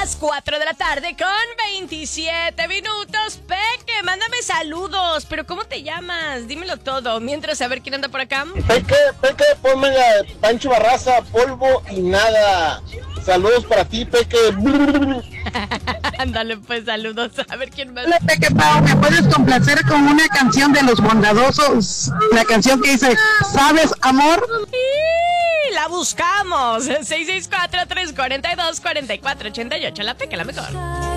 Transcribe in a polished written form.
las 4 de la tarde con 27 minutos. Peque, mándame saludos. Pero ¿cómo te llamas? Dímelo todo. Mientras, a ver quién anda por acá. Peque, ponme a Pancho Barraza, polvo y nada. Saludos para ti, Peque. Ándale, pues, saludos. A ver quién más. Hola, Peque Pau, ¿me puedes complacer con una canción de Los Bondadosos? La canción que dice, ¿sabes, amor? Y la buscamos. 664-342-4488. La Peque, la mejor.